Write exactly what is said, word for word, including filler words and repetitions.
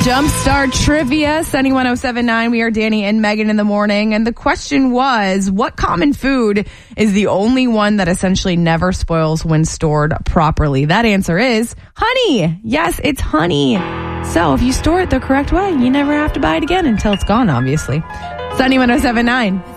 Jumpstart Trivia, Sunny one oh seven point nine. We are Danny and Megan in the morning. And the question was, what common food is the only one that essentially never spoils when stored properly? That answer is honey. Yes, it's honey. So if you store it the correct way, you never have to buy it again until it's gone, obviously. Sunny one oh seven point nine.